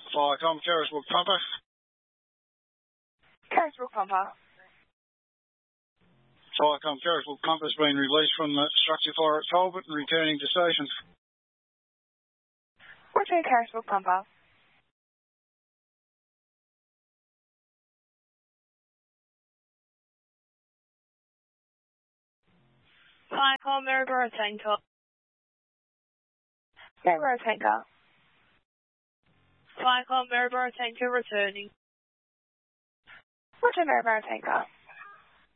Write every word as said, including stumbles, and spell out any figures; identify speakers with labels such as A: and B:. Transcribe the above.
A: Firecom, Carisbrook Pumper.
B: Carisbrook Pumper.
A: Firecom, Carisbrook Pumper's been released from the structure fire at Talbot and returning to station.
B: Return Carisbrook Pumper.
C: Firecom, Maryborough Tanker.
B: Maryborough Tanker.
C: Firecom, Maryborough Tanker returning.
B: Return Maryborough Tanker.